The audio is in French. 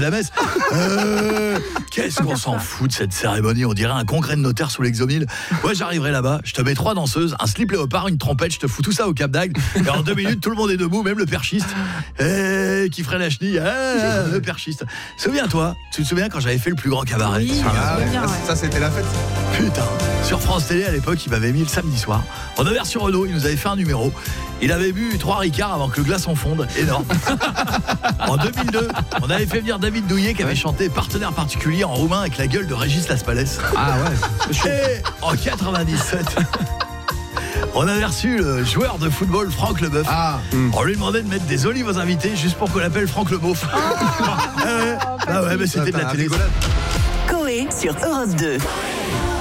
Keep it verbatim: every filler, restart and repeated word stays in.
la messe. Euh, qu'est-ce qu'on s'en fout de cette cérémonie, on dirait un congrès de notaire sous l'Exomile. Ouais, j'arriverai là-bas, je te mets trois danseuses, un slip léopard, une trompette, je te fous tout ça au Cap d'Agde, et en deux minutes, tout le monde est debout, même le perchiste, eh, qui ferait la chenille, eh, le perchiste. Souviens-toi, tu te souviens quand j'avais fait le plus grand cabaret? Oui, Ah, ouais, bien, ça, ouais. ça, c'était la fête. Putain, sur France Télé à l'époque, il m'avait mis le samedi soir. En Auvergne sur Renault, il nous avait fait un numéro. Il avait bu trois Ricards avant que le glaçon fonde, énorme. En deux mille deux, on avait fait venir David Douillet qui avait chanté Partenaire particulier en roumain avec la gueule de Régis Laspalès. Ah ouais. Et en quatre-vingt-dix-sept, on avait reçu le joueur de football Franck Leboeuf. Ah. On lui demandait de mettre des olives aux invités juste pour qu'on l'appelle Franck Le Beauf. Ah ouais, ah ouais, mais c'était de la télé. Coé sur Europe deux.